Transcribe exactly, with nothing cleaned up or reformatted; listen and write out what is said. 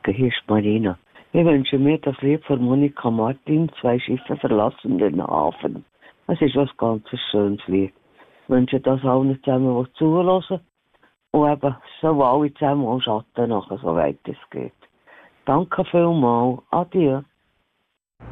Morgen, hier ist Marina. Ich wünsche mir das Lied von Monika Martin, «Zwei Schiffe verlassen den Hafen». Es ist was ganz schönes Lied. Ich wünsche das allen zusammen, die zuhören. Und eben, so alle zusammen auch Schatten nachher, soweit es geht. Danke vielmals. Adieu.